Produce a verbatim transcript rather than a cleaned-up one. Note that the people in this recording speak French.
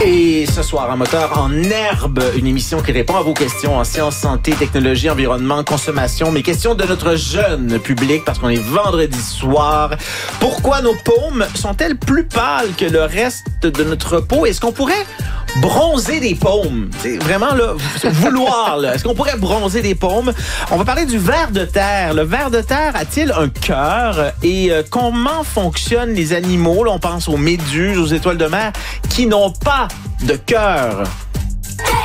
Et ce soir, en moteur en herbe, une émission qui répond à vos questions en sciences, santé, technologie, environnement, consommation, mais questions de notre jeune public parce qu'on est vendredi soir. Pourquoi nos paumes sont-elles plus pâles que le reste de notre peau? Est-ce qu'on pourrait bronzer des paumes? T'sais, vraiment, là, vouloir, là. Est-ce qu'on pourrait bronzer des paumes? On va parler du ver de terre. Le ver de terre a-t-il un cœur? Et euh, comment fonctionnent les animaux? Là, on pense aux méduses, aux étoiles de mer, qui n'ont pas de cœur.